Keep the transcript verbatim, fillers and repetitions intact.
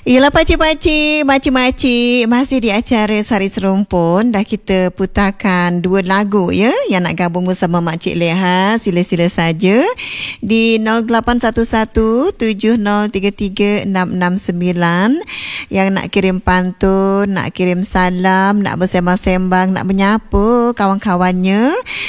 Yelah pakcik-pakcik, makcik-makcik, masih di acara Sari Serumpun. Dah kita putarkan dua lagu ya, yang nak gabung bersama Makcik Leha. Sila-sila saja di nol lapan satu satu tujuh nol tiga tiga enam enam sembilan. Yang nak kirim pantun, nak kirim salam, nak bersembang-sembang, nak menyapa kawan-kawannya,